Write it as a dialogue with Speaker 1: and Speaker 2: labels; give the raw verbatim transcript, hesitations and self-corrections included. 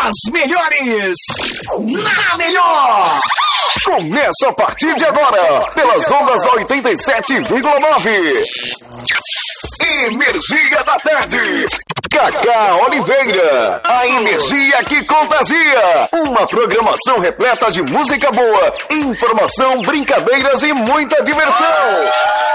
Speaker 1: das melhores, na melhor.
Speaker 2: Começa a partir de agora, pelas ondas da oitenta e sete vírgula nove. Energia da Tarde. Cacá Oliveira, a energia que contagia. Uma programação repleta de música boa, informação, brincadeiras e muita diversão.